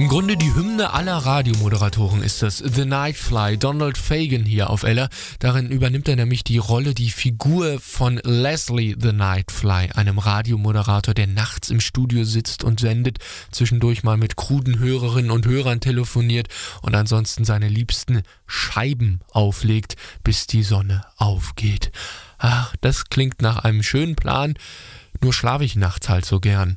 Im Grunde die Hymne aller Radiomoderatoren ist das. The Nightfly, Donald Fagen hier auf Ella. Darin übernimmt er nämlich die Rolle, die Figur von Leslie the Nightfly, einem Radiomoderator, der nachts im Studio sitzt und sendet, zwischendurch mal mit kruden Hörerinnen und Hörern telefoniert und ansonsten seine liebsten Scheiben auflegt, bis die Sonne aufgeht. Ach, das klingt nach einem schönen Plan, nur schlafe ich nachts halt so gern.